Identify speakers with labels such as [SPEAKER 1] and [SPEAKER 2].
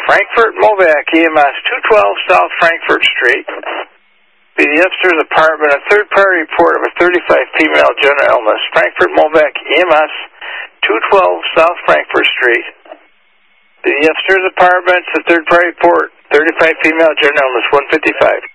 [SPEAKER 1] Frankfurt Movac EMS 212 South Frankfurt Street. Be the upstairs apartment, a third-party report of a 35 female general illness. Frankfurt Movac EMS 212 South Frankfurt Street. Be the upstairs apartment, a third-party report, 35 female general illness, 155.